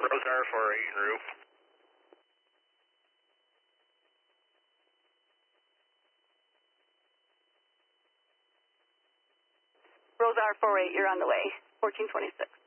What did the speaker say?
Rose R48 en route. Rose R48, you're on the way. 1426.